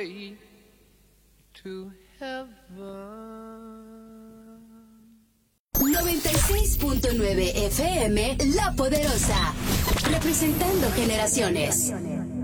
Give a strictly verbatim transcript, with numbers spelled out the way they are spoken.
way to heaven. noventa y seis punto nueve F M, La Poderosa, representando generaciones.